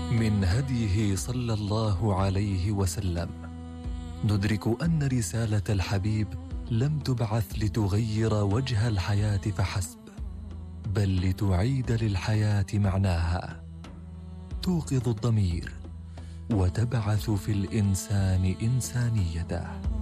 من هديه صلى الله عليه وسلم ندرك أن رسالة الحبيب لم تبعث لتغير وجه الحياة فحسب، بل لتعيد للحياة معناها، توقظ الضمير وتبعث في الإنسان إنسانيته.